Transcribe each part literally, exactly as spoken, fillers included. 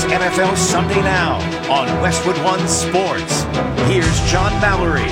N F L Sunday Now on Westwood One Sports. Here's John Mallory.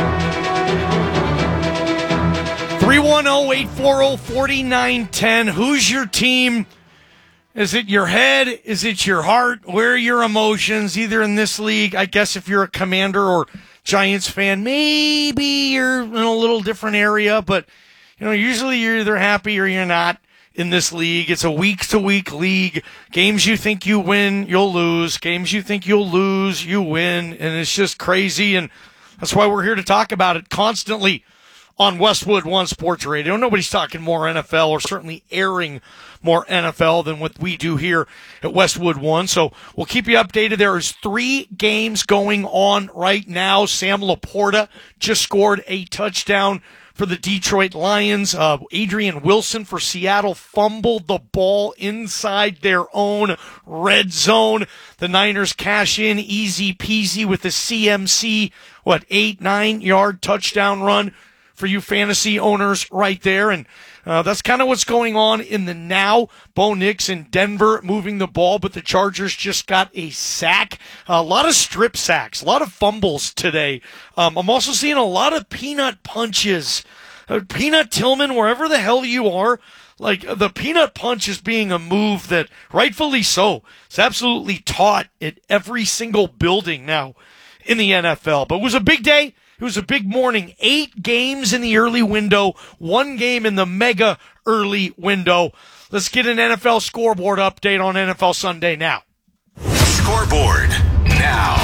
three one zero, eight four zero, four nine one zero. Who's your team? Is it your head? Is it your heart? Where are your emotions? Either in this league, I guess if you're a Commander or Giants fan, maybe you're in a little different area, but you know, usually you're either happy or you're not in this league. It's a week-to-week league. Games you think you win, you'll lose. Games you think you'll lose, you win, and it's just crazy, and that's why we're here to talk about it constantly on Westwood One Sports Radio. Nobody's talking more N F L, or certainly airing more N F L than what we do here at Westwood One. So we'll keep you updated. There is three games going on right now. Sam Laporta just scored a touchdown for the Detroit Lions. Uh, Adrian Wilson for Seattle fumbled the ball inside their own red zone. The Niners cash in easy peasy with a C M C, what, eight, nine yard touchdown run for you fantasy owners right there. And uh, that's kind of what's going on in the now. Bo Nix in Denver moving the ball, but the Chargers just got a sack. A lot of strip sacks, a lot of fumbles today. Um, I'm also seeing a lot of peanut punches. Uh, Peanut Tillman, wherever the hell you are, like the peanut punch is being a move that, rightfully so, is absolutely taught at every single building now in the N F L. But it was a big day. It was a big morning. Eight games in the early window, one game in the mega early window. Let's get an N F L scoreboard update on N F L Sunday Now. Scoreboard now.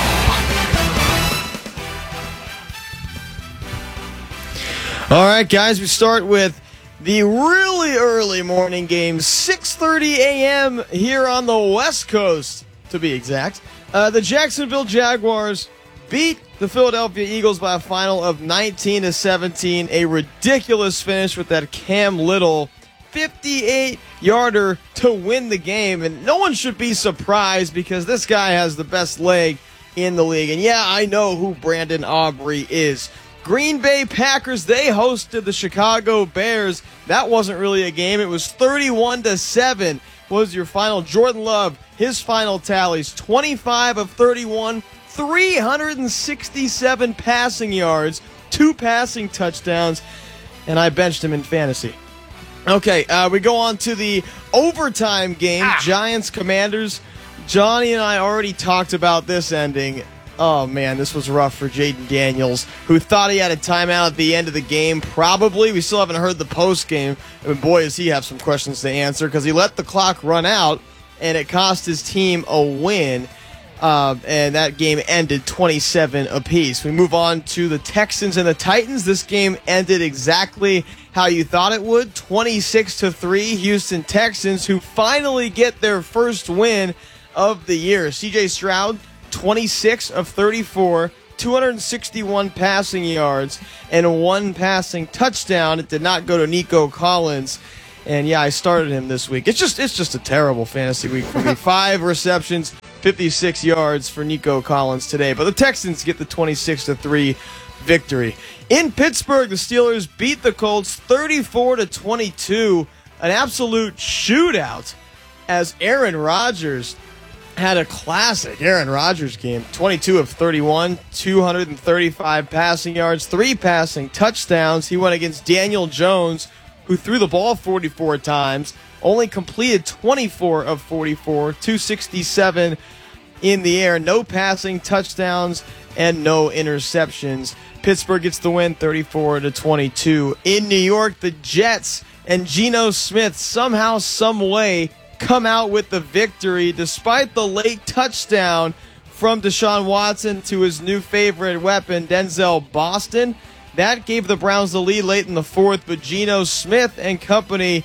All right, guys, we start with the really early morning game, six thirty a.m. here on the West Coast, to be exact. Uh, the Jacksonville Jaguars beat the Philadelphia Eagles by a final of nineteen to seventeen. A ridiculous finish with that Cam Little fifty-eight yarder to win the game. And no one should be surprised because this guy has the best leg in the league. And yeah, I know who Brandon Aubrey is. Green Bay Packers, they hosted the Chicago Bears. That wasn't really a game. It was thirty-one to seven was your final. Jordan Love, his final tallies, twenty-five of thirty-one, three hundred sixty-seven passing yards, two passing touchdowns, and I benched him in fantasy. Okay, uh, we go on to the overtime game, ah. Giants Commanders. Johnny and I already talked about this ending. Oh, man, this was rough for Jaden Daniels, who thought he had a timeout at the end of the game. Probably. We still haven't heard the post game. And boy, does he have some questions to answer because he let the clock run out, and it cost his team a win. Uh, and that game ended twenty-seven apiece. We move on to the Texans and the Titans. This game ended exactly how you thought it would, twenty-six to three. Houston Texans, who finally get their first win of the year. C J Stroud, twenty-six of thirty-four, two hundred sixty-one passing yards, and one passing touchdown. It did not go to Nico Collins. And yeah, I started him this week. It's just it's just a terrible fantasy week for me. Five receptions, fifty-six yards for Nico Collins today. But the Texans get the twenty-six to three victory. In Pittsburgh, the Steelers beat the Colts thirty-four to twenty-two. An absolute shootout as Aaron Rodgers had a classic Aaron Rodgers game. twenty-two of thirty-one, two hundred thirty-five passing yards, three passing touchdowns. He went against Daniel Jones, who threw the ball forty-four times, only completed twenty-four of forty-four, two sixty-seven in the air, no passing touchdowns, and no interceptions. Pittsburgh gets the win thirty-four to twenty-two. In New York, the Jets and Geno Smith somehow, some way, come out with the victory despite the late touchdown from Deshaun Watson to his new favorite weapon, Denzel Boston. That gave the Browns the lead late in the fourth, but Geno Smith and company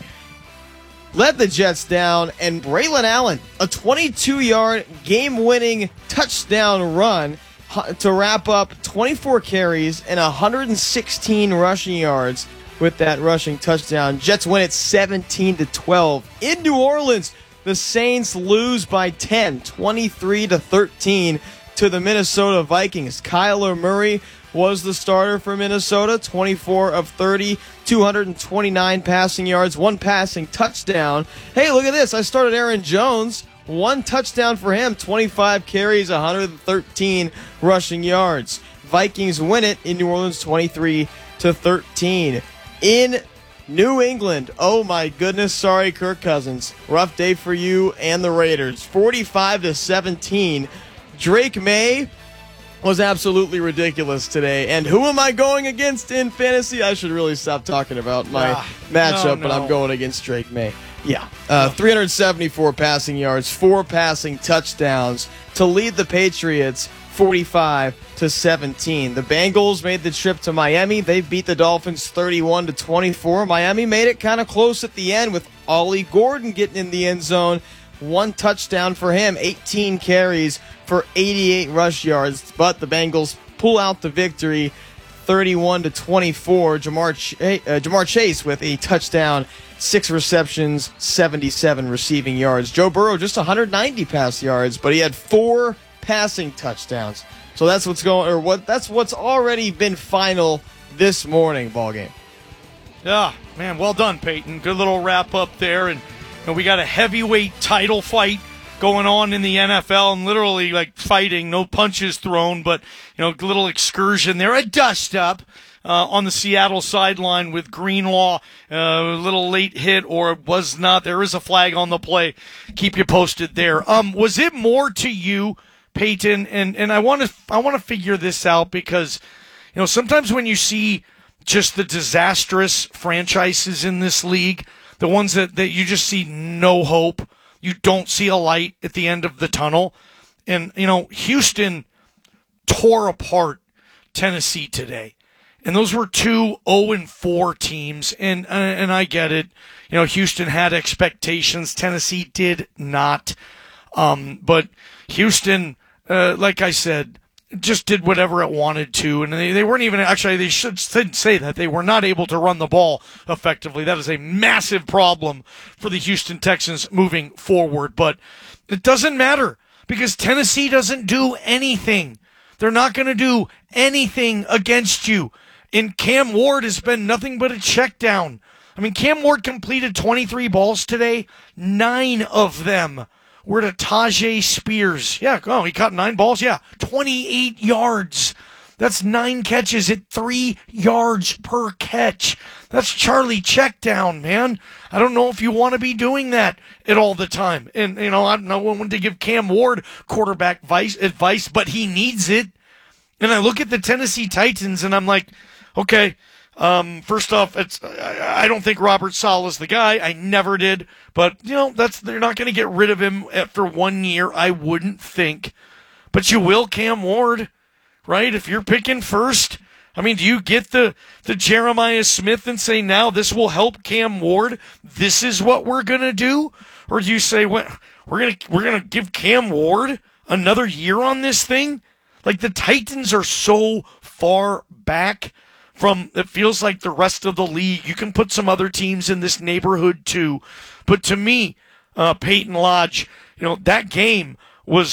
led the Jets down, and Braylon Allen, a twenty-two yard game-winning touchdown run to wrap up twenty-four carries and one hundred sixteen rushing yards with that rushing touchdown. Jets win it seventeen to twelve. In New Orleans, the Saints lose by ten, twenty-three to thirteen to the Minnesota Vikings. Kyler Murray was the starter for Minnesota. twenty-four of thirty, two hundred twenty-nine passing yards, one passing touchdown. Hey, look at this. I started Aaron Jones. One touchdown for him, twenty-five carries, one hundred thirteen rushing yards. Vikings win it in New Orleans, twenty-three to thirteen. In New England, oh my goodness, sorry Kirk Cousins. Rough day for you and the Raiders. forty-five to seventeen. Drake May was absolutely ridiculous today. And who am I going against in fantasy? I should really stop talking about my ah, matchup, no, but no. I'm going against Drake May. Yeah, uh, three hundred seventy-four passing yards, four passing touchdowns to lead the Patriots forty-five to seventeen. The Bengals made the trip to Miami. They beat the Dolphins thirty-one to twenty-four. Miami made it kind of close at the end with Ollie Gordon getting in the end zone. One touchdown for him, eighteen carries for eighty-eight rush yards, but the Bengals pull out the victory thirty-one to twenty-four. Jamar, Ch- uh, Jamar Chase with a touchdown, six receptions, seventy-seven receiving yards. Joe Burrow just one hundred ninety pass yards, but he had four passing touchdowns. So that's what's going, or what? That's what's already been final this morning ball game. Yeah, man, well done, Peyton. Good little wrap up there, and you know, we got a heavyweight title fight going on in the N F L, and literally like fighting, no punches thrown, but you know, little excursion there, a dust up uh, on the Seattle sideline with Greenlaw, uh, a little late hit, or it was not. There is a flag on the play. Keep you posted there. Um, was it more to you, Peyton? And and I want to I want to figure this out because you know sometimes when you see just the disastrous franchises in this league, the ones that, that you just see no hope. You don't see a light at the end of the tunnel. And, you know, Houston tore apart Tennessee today. And those were two oh and four teams. And, and I get it. You know, Houston had expectations. Tennessee did not. Um, but Houston, uh, like I said, just did whatever it wanted to, and they, they weren't even, actually, they should didn't say that. They were not able to run the ball effectively. That is a massive problem for the Houston Texans moving forward, but it doesn't matter because Tennessee doesn't do anything. They're not going to do anything against you. And Cam Ward has been nothing but a check down. I mean, Cam Ward completed twenty-three balls today. Nine of them were to Tajay Spears. Yeah, oh, he caught nine balls. Yeah, twenty-eight yards. That's nine catches at three yards per catch. That's Charlie check down, man. I don't know if you want to be doing that at all the time. And, you know, I'm not one to give Cam Ward quarterback vice, advice, but he needs it. And I look at the Tennessee Titans, and I'm like, okay, Um, first off, it's I, I don't think Robert Saleh is the guy. I never did. But, you know, that's they're not going to get rid of him after one year, I wouldn't think. But you will Cam Ward, right? If you're picking first. I mean, do you get the, the Jeremiah Smith and say, now this will help Cam Ward? This is what we're going to do? Or do you say, what, we're going to we're gonna give Cam Ward another year on this thing? Like, the Titans are so far back from, it feels like the rest of the league. You can put some other teams in this neighborhood too. But to me, uh, Peyton Lodge, you know, that game was